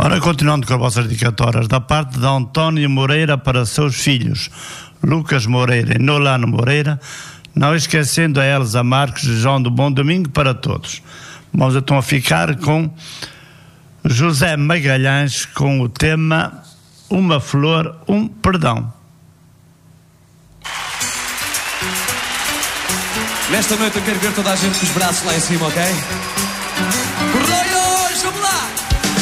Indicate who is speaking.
Speaker 1: Ora, continuando com as vossas dedicatórias, da parte de António Moreira para seus filhos, Lucas Moreira e Nolano Moreira, não esquecendo a Elza Marques, João do Bom Domingo para todos. Vamos então a ficar com José Magalhães com o tema Uma Flor, um Perdão.
Speaker 2: Nesta noite eu quero ver toda a gente com os braços lá em cima, ok?